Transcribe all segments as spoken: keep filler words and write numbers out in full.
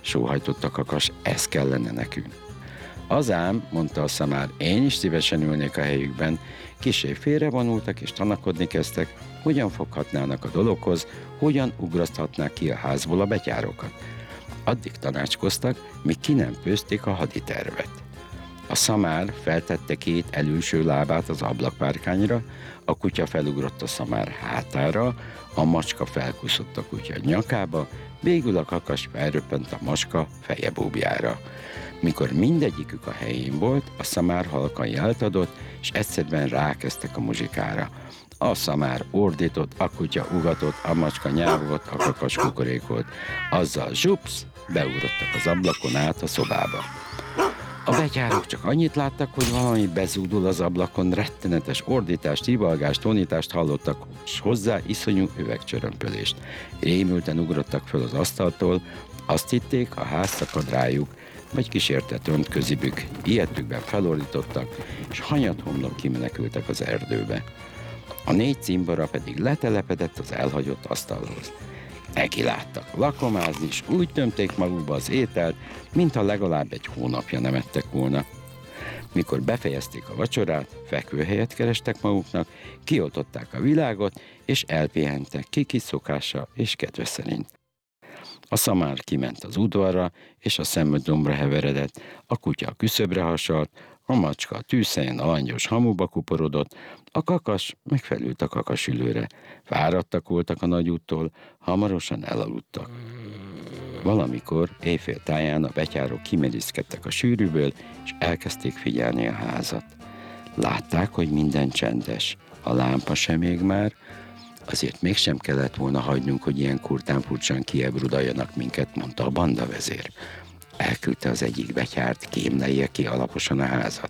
Sóhajtott a kakas, ez kellene nekünk. Az ám, mondta a szamár, én is szívesen ülnék a helyükben. Kissé félrevonultak és tanakodni kezdtek, hogyan foghatnának a dologhoz, hogyan ugraszthatnák ki a házból a betyárokat. Addig tanácskoztak, míg ki nem főzték a haditervet. A szamár feltette két előső lábát az ablakpárkányra, a kutya felugrott a szamár hátára, a macska felkuszott a kutya nyakába, végül a kakas felröppent a macska fejebúbjára. Mikor mindegyikük a helyén volt, a szamár halkan jelt adott, és egyszerűen rákezdtek a muzsikára. A szamár ordított, a kutya ugatott, a macska nyávogott, a kakas kukorékolt. Azzal zsupsz, beugrottak az ablakon át a szobába. A betyárok csak annyit láttak, hogy valami bezúdul az ablakon, rettenetes ordítást, rivalgást, tonítást hallottak, és hozzá iszonyú üvegcsörömpölést. Rémülten ugrottak föl az asztaltól, azt hitték, a ház szakad rájuk, vagy kísértett önt közibük, ilyetükben felordítottak, és hanyat homlok kimenekültek az erdőbe. A négy cimbora pedig letelepedett az elhagyott asztalhoz. Neki láttak lakomázni, és úgy tömték magukba az ételt, mintha legalább egy hónapja nem ettek volna. Mikor befejezték a vacsorát, fekvőhelyet kerestek maguknak, kioltották a világot, és elpihentek kiki szokása és kedve szerint. A szamár kiment az udvarra, és a szemöldömbre heveredett, a kutya a küszöbre hasalt, a macska a tűzhelyen a langyos hamuba kuporodott, a kakas meg felült a kakasülőre. Fáradtak voltak a nagy úttól, hamarosan elaludtak. Valamikor éjfél táján a betyárok kimerészkedtek a sűrűből, és elkezdték figyelni a házat. Látták, hogy minden csendes, a lámpa sem ég már, azért mégsem kellett volna hagynunk, hogy ilyen kurtán furcsán kiebrudaljanak minket, mondta a bandavezér. Elküldte az egyik betyárt, kémlelje ki alaposan a házat.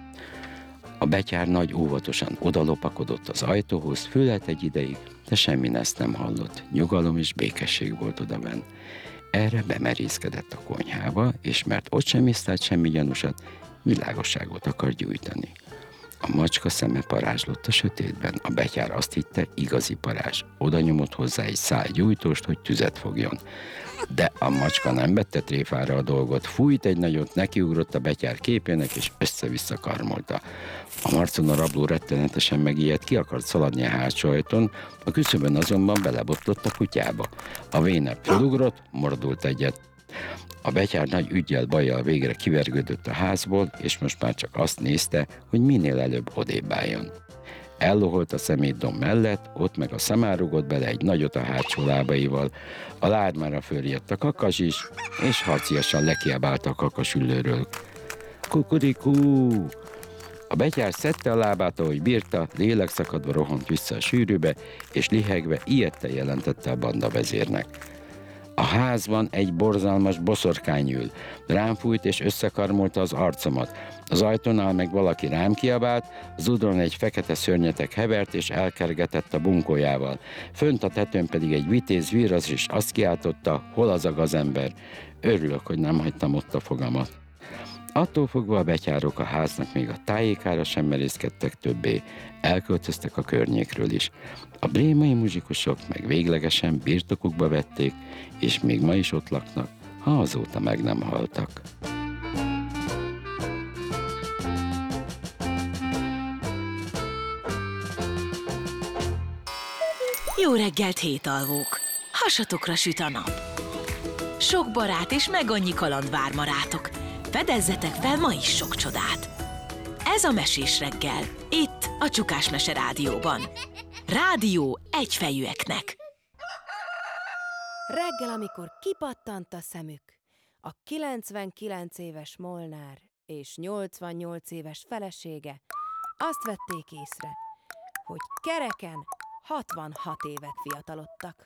A betyár nagy óvatosan odalopakodott az ajtóhoz, fölelt egy ideig, de semmi ezt nem hallott. Nyugalom és békesség volt odabenn. Erre bemerészkedett a konyhába, és mert ott sem észlelt semmi gyanúsat, világosságot akar gyújtani. A macska szeme parázslott a sötétben, a betyár azt hitte, igazi parázs. Oda nyomott hozzá egy szál gyújtóst, hogy tüzet fogjon. De a macska nem vette tréfára a dolgot, fújt egy nagyot, nekiugrott a betyár képének, és össze-vissza karmolta. A marcon a rabló rettenetesen megijedt, ki akart szaladni a hátsó ajtón, a küszöbön azonban belebotlott a kutyába. A vénebb felugrott, mordult egyet. A betyár nagy üggyel, bajjal végre kivergődött a házból, és most már csak azt nézte, hogy minél előbb odébb álljon. Elloholt a szemétdomb mellett, ott meg a szamár rugott bele egy nagyot a hátsó lábaival, a lármára fölriadt a kakas is, és harciasan lekiabálta a kakasülőről. Kukurikú! A betyár szedte a lábát, ahogy bírta, lélekszakadva rohant vissza a sűrűbe, és lihegve ijedten jelentette a banda vezérnek. A házban egy borzalmas boszorkány ül. Rám fújt és összekarmolta az arcomat. Az ajtónál meg valaki rám kiabált, az udron egy fekete szörnyetek hevert és elkergetett a bunkójával. Fönt a tetőn pedig egy vitéz víraz is azt kiáltotta, hol az a gazember. Örülök, hogy nem hagytam ott a fogamat. Attól fogva a betyárok a háznak még a tájékára sem merészkedtek többé, elköltöztek a környékről is. A brémai muzsikusok meg véglegesen birtokukba vették, és még ma is ott laknak, ha azóta meg nem haltak. Jó reggelt, hétalvók! Hasatokra süt a nap. Sok barát és meg annyi kaland vár ma rátok. Fedezzetek fel ma is sok csodát! Ez a Mesés reggel, itt a Csukás Mese Rádióban. Rádió egyfejűeknek. Reggel, amikor kipattant a szemük, a kilencvenkilenc éves Molnár és nyolcvannyolc éves felesége azt vették észre, hogy kereken hatvanhat évet fiatalodtak.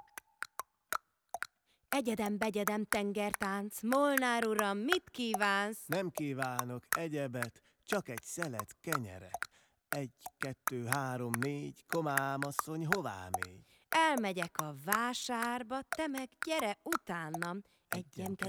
Egyedem-begyedem tengertánc, Molnár uram, mit kívánsz? Nem kívánok egyebet, csak egy szelet kenyeret. Egy, kettő, három, négy, komám asszony, hová még? Elmegyek a vásárba, te meg gyere utánam. Egyem,